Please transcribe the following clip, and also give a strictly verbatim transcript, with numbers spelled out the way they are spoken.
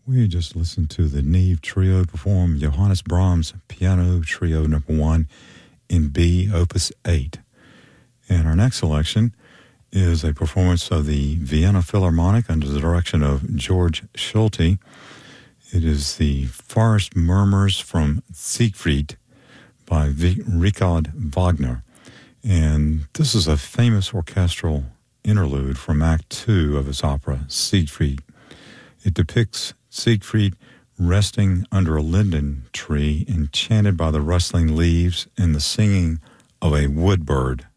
We just listened to the Neve Trio perform Johannes Brahms Piano Trio Number One in B, Opus eight. And our next selection is a performance of the Vienna Philharmonic under the direction of George Schulte. It is the Forest Murmurs from Siegfried by v- Richard Wagner. And this is a famous orchestral interlude from Act Two of his opera, Siegfried. It depicts Siegfried resting under a linden tree, enchanted by the rustling leaves and the singing of a wood bird.